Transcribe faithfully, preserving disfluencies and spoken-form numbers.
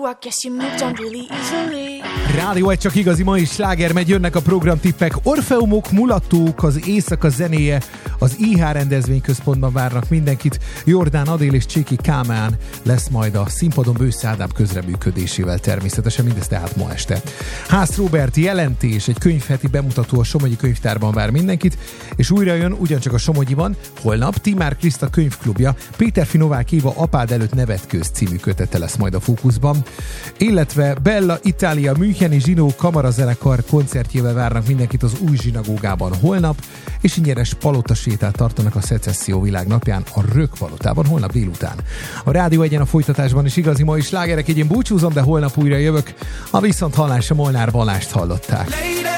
I guess you moved on really easily. Rádió egy csak igazi mai sláger megy, jönnek a programtippek. Orfeumok, mulattók, az éjszaka zenéje, az i há rendezvényközpontban várnak mindenkit. Jordán Adél és Cséki Kámán lesz majd a színpadon, Bősze Ádám közreműködésével természetesen, mindez tehát ma este. Hász Róbert jelentés, egy könyvheti bemutató a Somogyi Könyvtárban vár mindenkit, és újra jön ugyancsak a Somogyiban holnap Timár Kriszta könyvklubja, Péterfi Novák Éva Apád előtt nevetkőz című kötete lesz majd a fókuszban, illetve Bella Italia Müncheni Zsinó kamarazenekar koncertjével várnak mindenkit az új zsinagógában holnap, és ingyenes palotasétát tartanak a Szecesszió világnapján a Rökkpalotában holnap délután. A Rádió Egyen a folytatásban is igazi mai slágerek, így én búcsúzom, de holnap újra jövök. A viszonthallásra Molnár Balást hallották.